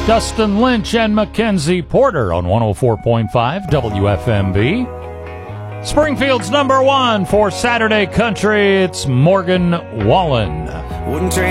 Dustin Lynch and Mackenzie Porter on 104.5 WFMB. Springfield's number one for Saturday Country. It's Morgan Wallen. Wouldn't trade